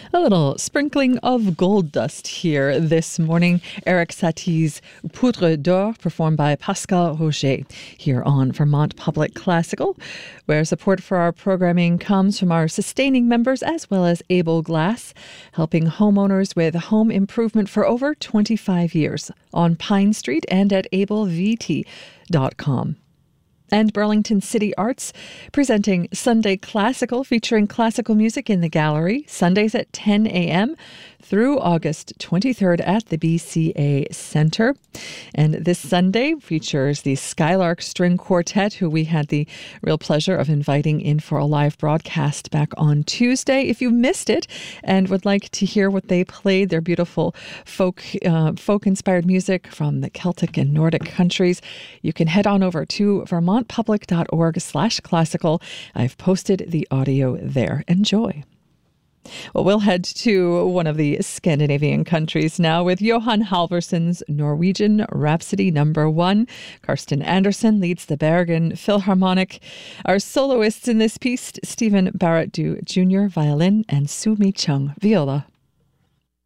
A little sprinkling of gold dust here this morning. Eric Satie's Poudre d'Or, performed by Pascal Roger, here on Vermont Public Classical, where support for our programming comes from our sustaining members as well as Able Glass, helping homeowners with home improvement for over 25 years on Pine Street and at ablevt.com. And Burlington City Arts presenting Sunday Classical, featuring classical music in the gallery, Sundays at 10 a.m. through August 23rd at the BCA Center. And this Sunday features the Skylark String Quartet, who we had the real pleasure of inviting in for a live broadcast back on Tuesday. If you missed it and would like to hear what they played, their beautiful folk-inspired music from the Celtic and Nordic countries, you can head on over to vermontpublic.org/classical. I've posted the audio there. Enjoy. Well, we'll head to one of the Scandinavian countries now with Johan Halvorsson's Norwegian Rhapsody No. 1. Karsten Andersen leads the Bergen Philharmonic. Our soloists in this piece, Stephen Barrett Jr., violin, and Sumi Chung, viola.